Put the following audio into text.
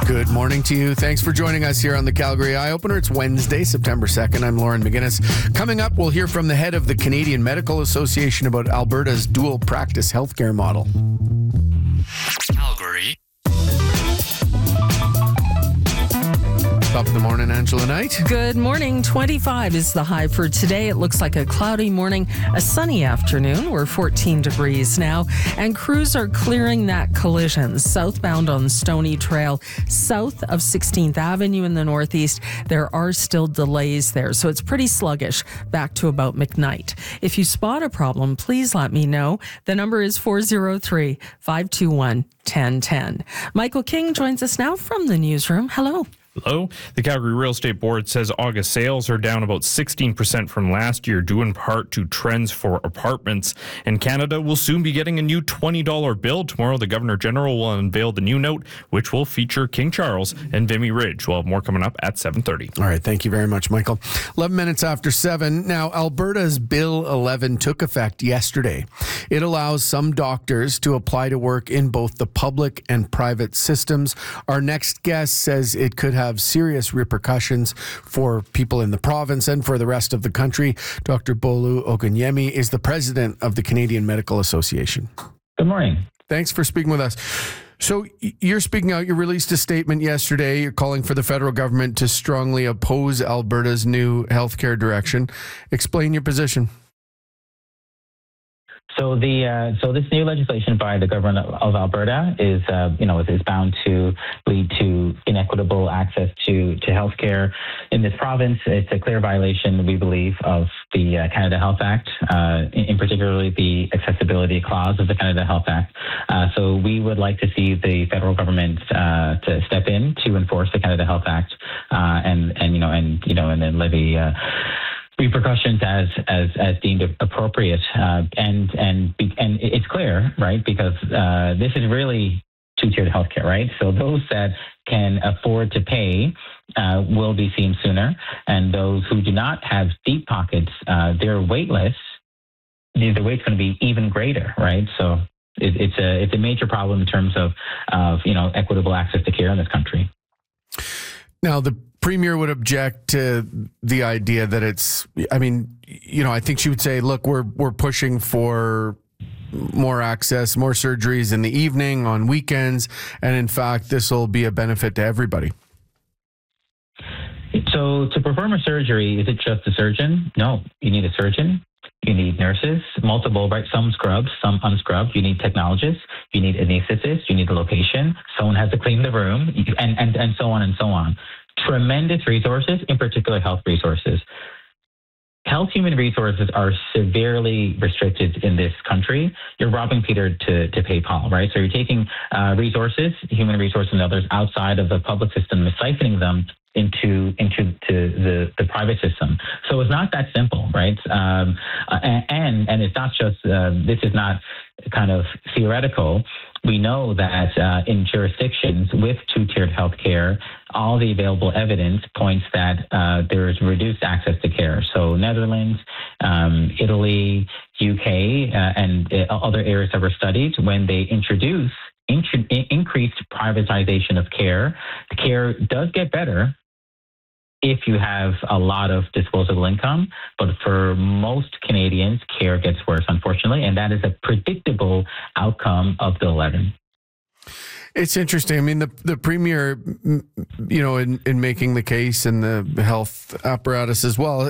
Good morning to you. Thanks for joining us here on the Calgary Eye Opener. It's Wednesday, September 2nd. I'm Lauren McGinnis. Coming up, we'll hear from the head of the Canadian Medical Association about Alberta's dual practice healthcare model. Calgary. Top of the morning, Angela Knight. Good morning. 25 is the high for today. It looks like a cloudy morning, a sunny afternoon. We're 14 degrees now, and crews are clearing that collision southbound on Stony Trail, south of 16th Avenue in the northeast. There are still delays there, so it's pretty sluggish back to about McKnight. If you spot a problem, please let me know. The number is 403-521-1010. Michael King joins us now from the newsroom. Hello. Hello. The Calgary Real Estate Board says August sales are down about 16% from last year, due in part to trends for apartments. And Canada will soon be getting a new $20 bill. Tomorrow, the Governor General will unveil the new note, which will feature King Charles and Vimy Ridge. We'll have more coming up at 7:30. All right. Thank you very much, Michael. 11 minutes after 7. Now, Alberta's Bill 11 took effect yesterday. It allows some doctors to apply to work in both the public and private systems. Our next guest says it could have serious repercussions for people in the province and for the rest of the country. Dr. Bolu Ogunyemi is the president of the Canadian Medical Association. Good morning. Thanks for speaking with us. So you're speaking out. You released a statement yesterday. You're calling for the federal government to strongly oppose Alberta's new healthcare direction. Explain your position. So this new legislation by the government of Alberta is bound to lead to inequitable access to healthcare in this province. It's a clear violation, we believe, of the Canada Health Act, in particularly the accessibility clause of the Canada Health Act. So we would like to see the federal government to step in to enforce the Canada Health Act, and then levy repercussions as deemed appropriate, and it's clear, right? Because this is really two-tiered healthcare, right? So those that can afford to pay will be seen sooner, and those who do not have deep pockets, their wait list, the wait's going to be even greater, right? So it's a major problem in terms of equitable access to care in this country. Now, the Premier would object to the idea that I think she would say, look, we're pushing for more access, more surgeries in the evening, on weekends, and in fact, this will be a benefit to everybody. So to perform a surgery, is it just a surgeon? No, you need a surgeon. You need nurses, multiple, right? Some scrubbed, some unscrubbed. You need technologists. You need anesthetists. You need a location. Someone has to clean the room, and so on and so on. Tremendous resources, in particular health resources. Health human resources are severely restricted in this country. You're robbing Peter to pay Paul, right? So you're taking resources, human resources and others outside of the public system and siphoning them into the private system. So it's not that simple, right? And it's not just, this is not kind of theoretical. We know that in jurisdictions with two-tiered healthcare, all the available evidence points that there is reduced access to care. So Netherlands, Italy, UK, and other areas that were studied, when they increased privatization of care, the care does get better if you have a lot of disposable income, but for most Canadians, care gets worse, unfortunately, and that is a predictable outcome of Bill 11. It's interesting. I mean, the Premier, in making the case, and the health apparatus as well,